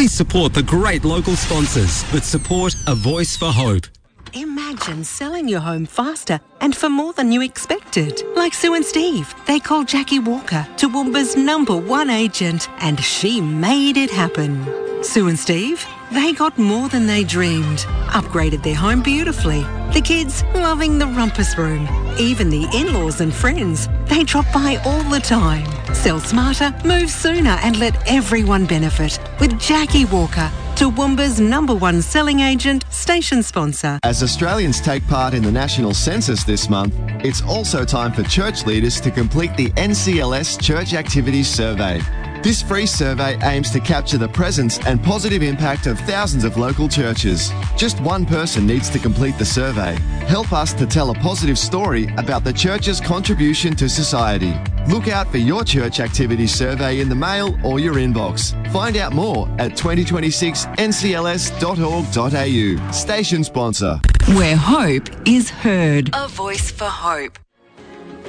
Please support the great local sponsors that support A Voice for Hope. Imagine selling your home faster and for more than you expected. Like Sue and Steve. They called Jackie Walker, Toowoomba's #1 agent, and she made it happen. Sue and Steve, they got more than they dreamed. Upgraded their home beautifully. The kids loving the rumpus room. Even the in-laws and friends, they drop by all the time. Sell smarter, move sooner and let everyone benefit. With Jackie Walker, Toowoomba's #1 selling agent, station sponsor. As Australians take part in the national census this month, it's also time for church leaders to complete the NCLS Church Activities Survey. This free survey aims to capture the presence and positive impact of thousands of local churches. Just one person needs to complete the survey. Help us to tell a positive story about the church's contribution to society. Look out for your church activity survey in the mail or your inbox. Find out more at 2026ncls.org.au. Station sponsor. Where hope is heard. A Voice for Hope.